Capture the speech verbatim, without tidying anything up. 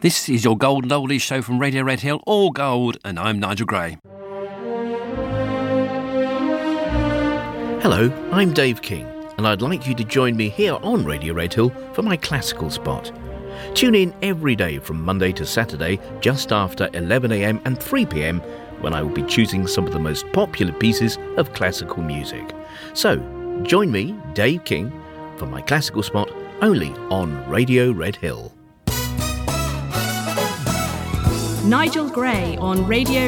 This is your Golden Oldies show from Radio Red Hill, all gold, and I'm Nigel Gray. Hello, I'm Dave King, and I'd like you to join me here on Radio Red Hill for my classical spot. Tune in every day from Monday to Saturday, just after eleven a m and three p m, when I will be choosing some of the most popular pieces of classical music. So, join me, Dave King, for my classical spot only on Radio Red Hill. Nigel Gray on Radio